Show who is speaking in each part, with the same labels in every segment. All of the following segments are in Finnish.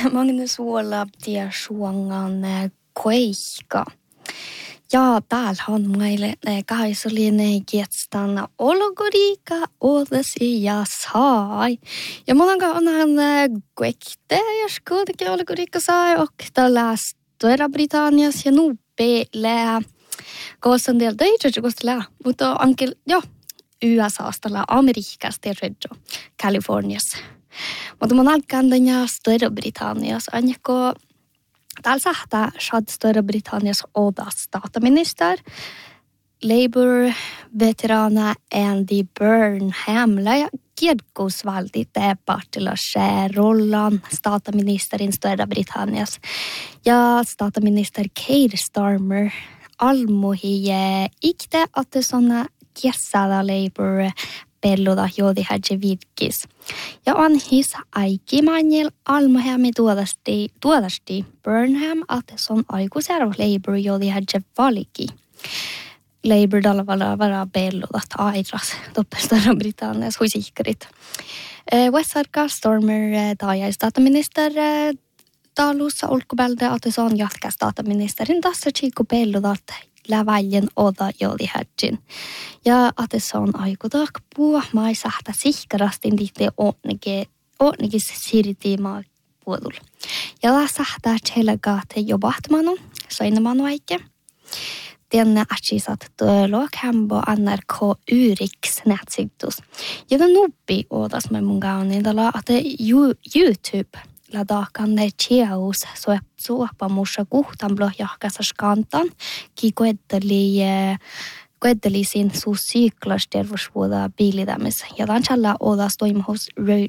Speaker 1: Magnus Uolab ja Suongan Koika. Ja täällä on meille kaisulinen kietstan ologorika odasi ja sai. Ja monankaan onhan kuekte, jos kuitenkin ologorika sai och tällä Stora-Britannias ja nupeille. Koska on teillä töitä, koska mutta ankel, jo, USAsta ja Amerikasta ja Kaliforniassa. Mutta mun alkaan ja Stora-Britanniassa, anjako täällä sahtaa Stora-Britanniassa oda statsminister, Labour-veterana Andy Burnham ja kirkkousvalti partilla rollan statsministerin Stora-Britanniassa. Ja statsminister Keir Starmer almuhi ikte, että såna kesällä Labour pelluda jodi hadje virkis. Ja on his aikimanjel almuhemi tuodasti Burnham, että son aikuisero Labour jodi hadje valiki. Labour dalvala vara pelluda airas toppestara Britannias huisikrit. Westsarka Stormer taja statsminister talussa ulkobälde, että son jatka statsministerin tässä chiku pelluda läväljen oda joli hädjin. Ja että se on aikutak puhua maisahta sihkarastin dihtli ootnigis siritiimaa puolella. Ja läsahtaa tselagaate jo bahtmanu, soinamanu aike. Tienne atsisat tuolo kämbo NRK Yrix nätsitus. Ja den nuppi odas med mun gaunin tällä, että YouTube ladakan ne chiaus suoppamussa kuhtan blohjahkassa skantan, ki koetteli sin suusyklastervosvuoda biilitämis. Ja tämän challa odas toimahus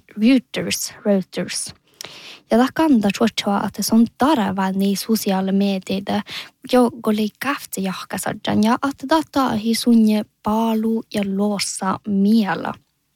Speaker 1: Reuters. Ja tämä kantaa suottua, että se on tarvaa niin sosiaalisia medioita, joka oli käfti jahkasadjan, ja että data hi sunje palu ja luossa miellä.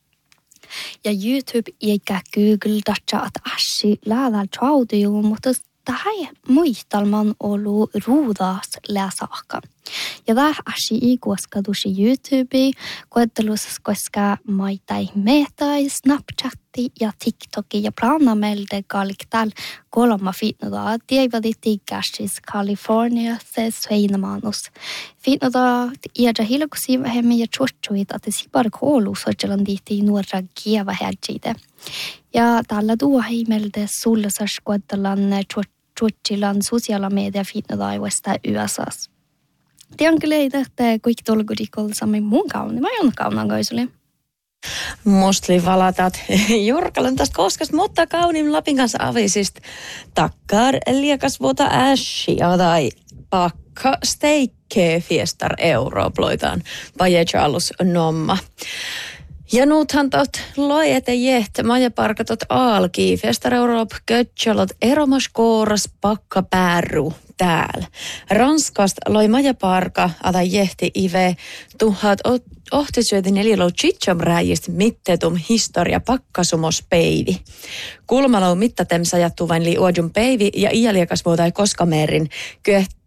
Speaker 1: Ja YouTube eikä Google data, että äsi lähdään trauduun, mutta tähän muistelman ollut ruudas läsaakka. Ja tämä äsi ei koska tuossa YouTube, koettelussa koska maitai metai, Snapchatti ja TikToki ja planamelde kalliktal kolma fitnoda. Tievadi tiikäsis Kaliforniassa Sveinamanus. Fitnoda iädä hilkusi vähemmän ja tjotsuit, että sipar koulussa hoidjellaan diitti nuora kieva härjide. Ja tällä tuohimelde sullasas koettelan tjotjilan sosiaala media fitnoda i Westa USAs. Tiedän kyllä, että kaikki tolkurikolla saamme mun kauni. Mä oon kaunan kaisuli.
Speaker 2: Mustli valatat Jurkalan tästä koskasta, mutta kaunin Lapin kanssa avisista takkar liekas vuota äshiä tai pakka steikkee fiestar europloitaan pajejalus nomma. Ja nuuthan tot loi ete jeht majaparkatot alki fiestar Euroop kötjolot eromaskooras pakka pääru täällä. Ranskasta loi majaparka ata jehti ive 1804 chichom räjist mittetum historia pakkasumos peivi. Kulmalau mittatem sajattu vain li uodjun peivi ja iäliekas vuotai koskamerin